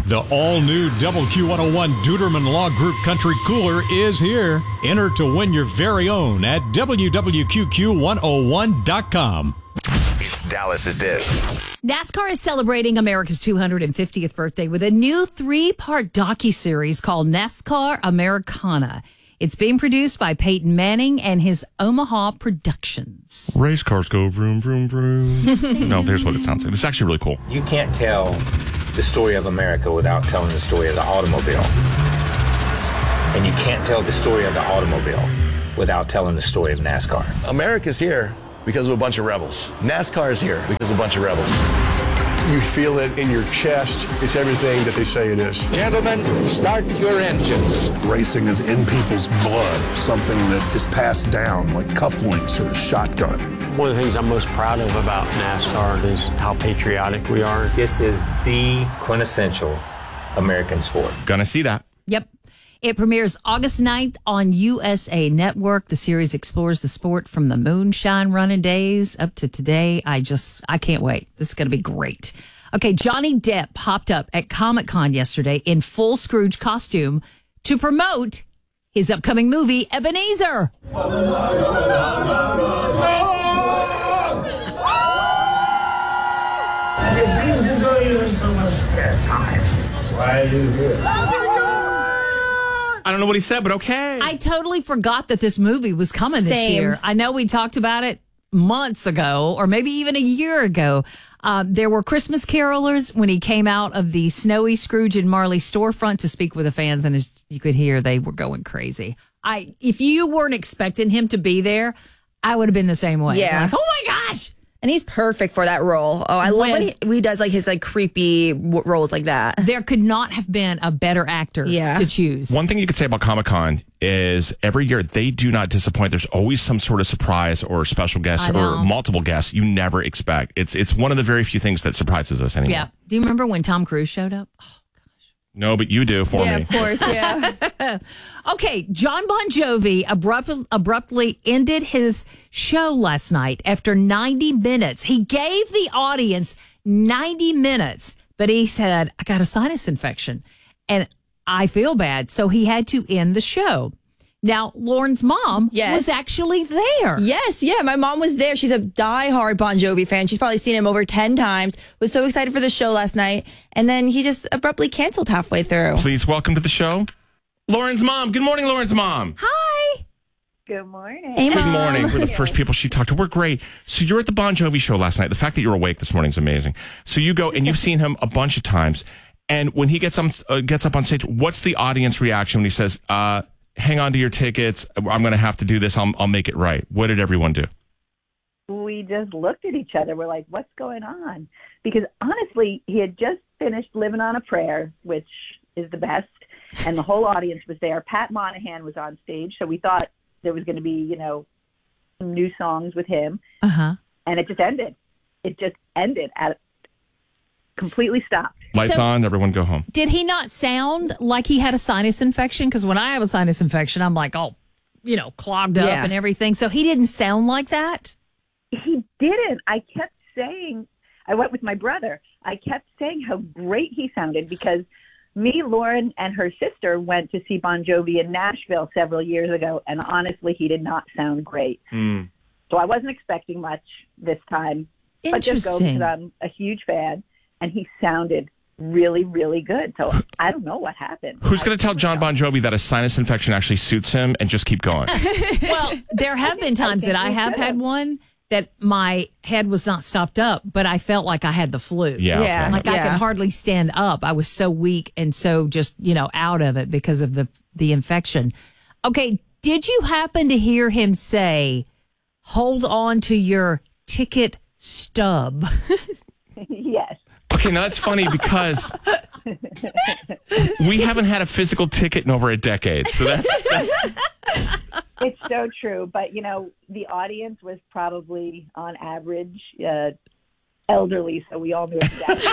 The all-new WQ101 Duderman Law Group Country Cooler is here. Enter to win your very own at WWQQ101.com. It's Dallas's Dish. NASCAR is celebrating America's 250th birthday with a new 3-part docuseries called NASCAR Americana. It's being produced by Peyton Manning and his Omaha Productions. Race cars go vroom, vroom, vroom. No, here's what it sounds like. This is actually really cool. You can't tell the story of America without telling the story of the automobile. And you can't tell the story of the automobile without telling the story of NASCAR. America's here because of a bunch of rebels. NASCAR is here because of a bunch of rebels. You feel it in your chest. It's everything that they say it is. Gentlemen, start your engines. Racing is in people's blood, something that is passed down like cufflinks or a shotgun. One of the things I'm most proud of about NASCAR is how patriotic we are. This is the quintessential American sport. Gonna see that. Yep. It premieres August 9th on USA Network. The series explores the sport from the moonshine running days up to today. I can't wait. This is going to be great. Okay, Johnny Depp popped up at Comic-Con yesterday in full Scrooge costume to promote his upcoming movie, Ebenezer. It seems as though you have so much spare time. Why are you here? I don't know what he said, but okay. I totally forgot that this movie was coming this year. I know we talked about it months ago, or maybe even a year ago. There were Christmas carolers when he came out of the snowy Scrooge and Marley storefront to speak with the fans, and as you could hear, they were going crazy. If you weren't expecting him to be there, I would have been the same way. Yeah. Like, oh my gosh. And he's perfect for that role. Oh, I love when he does like his like creepy roles like that. There could not have been a better actor to choose. One thing you could say about Comic-Con is every year they do not disappoint. There's always some sort of surprise or special guest or multiple guests you never expect. It's one of the very few things that surprises us anymore. Yeah. Do you remember when Tom Cruise showed up? Oh. No, but you do for me. Yeah, of course, yeah. Okay, John Bon Jovi abruptly ended his show last night after 90 minutes. He gave the audience 90 minutes, but he said, I got a sinus infection and I feel bad, so he had to end the show. Now, Lauren's mom was actually there. Yes, yeah. My mom was there. She's a diehard Bon Jovi fan. She's probably seen him over 10 times. Was so excited for the show last night. And then he just abruptly canceled halfway through. Please welcome to the show, Lauren's mom. Good morning, Lauren's mom. Hi. Good morning. Hey, Good Mom. morning. We're the first people she talked to. We're great. So you're at the Bon Jovi show last night. The fact that you're awake this morning is amazing. So you go and you've seen him a bunch of times. And when he gets up on stage, what's the audience reaction when he says, hang on to your tickets. I'm going to have to do this. I'll make it right. What did everyone do? We just looked at each other. We're like, what's going on? Because honestly, he had just finished Living on a Prayer, which is the best. And the whole audience was there. Pat Monahan was on stage. So we thought there was going to be, some new songs with him. Uh-huh. And it just ended. It just ended completely stopped. Lights on, everyone go home. Did he not sound like he had a sinus infection? Because when I have a sinus infection, I'm like, clogged up and everything. So he didn't sound like that? He didn't. I kept saying, I went with my brother. I kept saying how great he sounded because me, Lauren, and her sister went to see Bon Jovi in Nashville several years ago. And honestly, he did not sound great. Mm. So I wasn't expecting much this time. But just go because I'm a huge fan. And he sounded really, really good. So I don't know what happened. Who's going to tell John Bon Jovi that a sinus infection actually suits him and just keep going? Well, there have been times that I have had one that my head was not stopped up, but I felt like I had the flu. Yeah. Yeah. Like I could hardly stand up. I was so weak and so just, out of it because of the infection. Okay. Did you happen to hear him say, hold on to your ticket stub? Yes. Okay, now that's funny because we haven't had a physical ticket in over a decade. So that's It's so true. But, the audience was probably on average elderly, so we all knew exactly.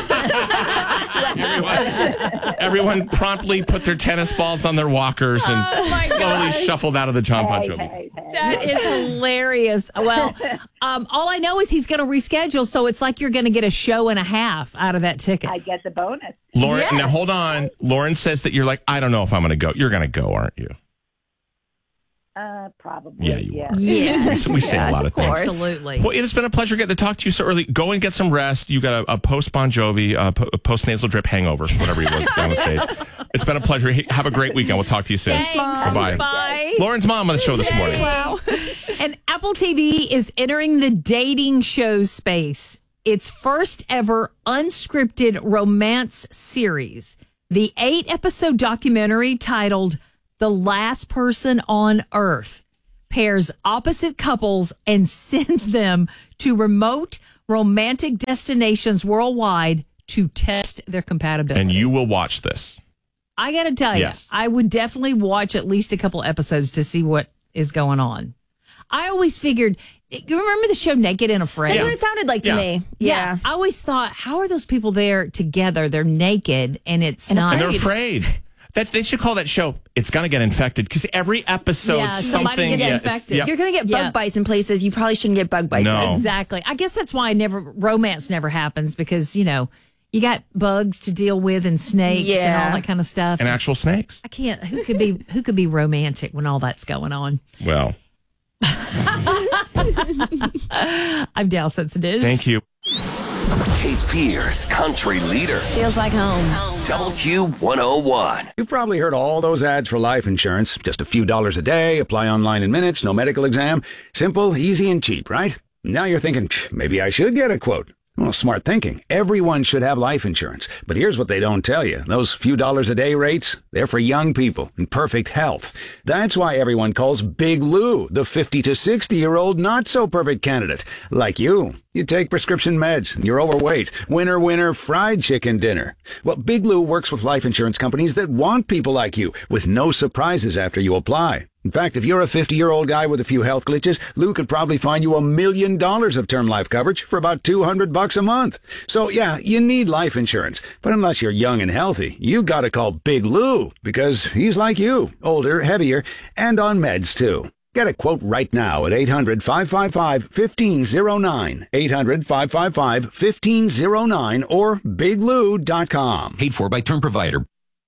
Everyone promptly put their tennis balls on their walkers and slowly shuffled out of the John Bon Jovi. No, That is hilarious. Well, all I know is he's going to reschedule, so it's like you're going to get a show and a half out of that ticket. I get the bonus. Lauren, Now hold on. Lauren says that you're like, I don't know if I'm going to go. You're going to go, aren't you? Probably. Yeah, you are. Yes. We say a lot of things. Absolutely. Well, it's been a pleasure getting to talk to you so early. Go and get some rest. You got a post Bon Jovi, post nasal drip hangover, whatever you was down the stage. It's been a pleasure. Have a great weekend. We'll talk to you soon. Thanks, Mom. Bye-bye. Bye. Lauren's mom on the show this morning. Wow. And Apple TV is entering the dating show space. Its first ever unscripted romance series. The 8-episode documentary titled The Last Person on Earth pairs opposite couples and sends them to remote romantic destinations worldwide to test their compatibility. And you will watch this. I got to tell you, I would definitely watch at least a couple episodes to see what is going on. I always figured, you remember the show Naked and Afraid? That's what it sounded like to me. Yeah. I always thought, how are those people there together? They're naked and it's not. And they're afraid. That they should call that show "It's Gonna Get Infected" because every episode something gets infected. You're gonna get bug bites in places you probably shouldn't get bug bites. No. Exactly. I guess that's why romance never happens because you got bugs to deal with and snakes and all that kind of stuff. And actual snakes. I can't. Who could be romantic when all that's going on? Well, I'm Dal Sensitive. Thank you. Cape Fear's country leader. Feels like home. WQ101. You've probably heard all those ads for life insurance. Just a few dollars a day, apply online in minutes, no medical exam. Simple, easy, and cheap, right? Now you're thinking, maybe I should get a quote. Well, smart thinking. Everyone should have life insurance. But here's what they don't tell you. Those few dollars a day rates, they're for young people in perfect health. That's why everyone calls Big Lou the 50 to 60-year-old not-so-perfect candidate. Like you. You take prescription meds, and you're overweight. Winner, fried chicken dinner. Well, Big Lou works with life insurance companies that want people like you, with no surprises after you apply. In fact, if you're a 50-year-old guy with a few health glitches, Lou could probably find you $1 million of term life coverage for about $200 a month. So yeah, you need life insurance. But unless you're young and healthy, you gotta call Big Lou, because he's like you, older, heavier, and on meds too. Get a quote right now at 800-555-1509, 800-555-1509, or biglou.com. Paid for by term provider.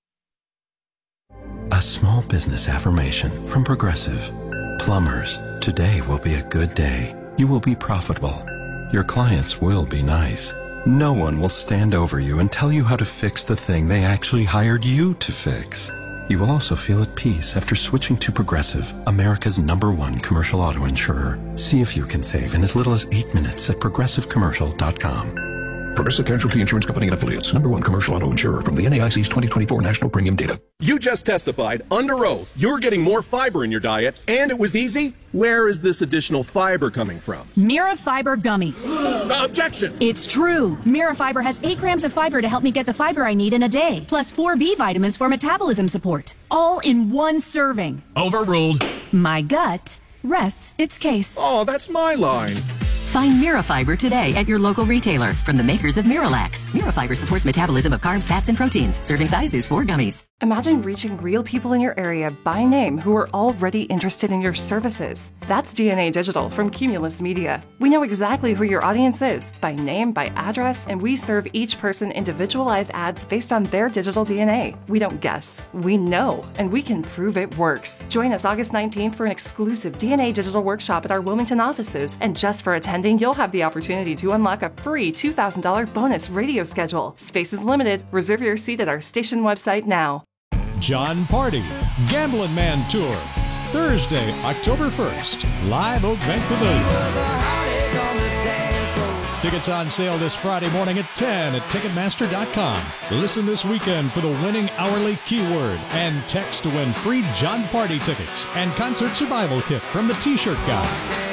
A small business affirmation from Progressive. Plumbers, today will be a good day. You will be profitable. Your clients will be nice. No one will stand over you and tell you how to fix the thing they actually hired you to fix. You will also feel at peace after switching to Progressive, America's #1 commercial auto insurer. See if you can save in as little as 8 minutes at progressivecommercial.com. Progressive Casualty Insurance Company and Affiliates. #1 commercial auto insurer from the NAIC's 2024 National Premium Data. You just testified under oath you're getting more fiber in your diet, and it was easy. Where is this additional fiber coming from? Mira Fiber Gummies. Objection! It's true. Mira Fiber has 8 grams of fiber to help me get the fiber I need in a day, plus 4 B vitamins for metabolism support. All in one serving. Overruled. My gut rests its case. Oh, that's my line. Find Mirafiber today at your local retailer from the makers of Miralax. Mirafiber supports metabolism of carbs, fats, and proteins. Serving size is 4 gummies. Imagine reaching real people in your area by name who are already interested in your services. That's DNA Digital from Cumulus Media. We know exactly who your audience is by name, by address, and we serve each person individualized ads based on their digital DNA. We don't guess, we know, and we can prove it works. Join us August 19th for an exclusive DNA Digital workshop at our Wilmington offices, and just for attending, you'll have the opportunity to unlock a free $2,000 bonus radio schedule. Space is limited. Reserve your seat at our station website now. John Party, Gambling Man Tour, Thursday, October 1st, Live Oak Bank Pavilion. Tickets on sale this Friday morning at 10 at Ticketmaster.com. Listen this weekend for the winning hourly keyword and text to win free John Party tickets and concert survival kit from the T-Shirt Guy.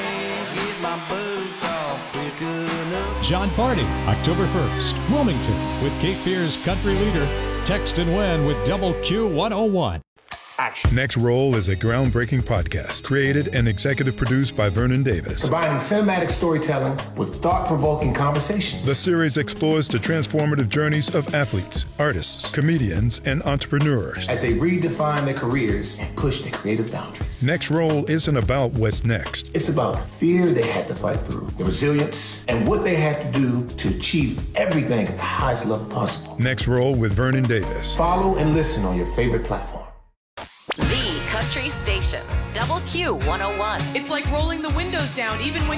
John Party, October 1st, Wilmington, with Cape Fear's country leader. Text and win with WQ101. Action. Next Roll is a groundbreaking podcast created and executive produced by Vernon Davis. Combining cinematic storytelling with thought-provoking conversations. The series explores the transformative journeys of athletes, artists, comedians, and entrepreneurs as they redefine their careers and push their creative boundaries. Next Roll isn't about what's next. It's about the fear they had to fight through, the resilience, and what they had to do to achieve everything at the highest level possible. Next Roll with Vernon Davis. Follow and listen on your favorite platform. The Country Station, WQ101. It's like rolling the windows down even when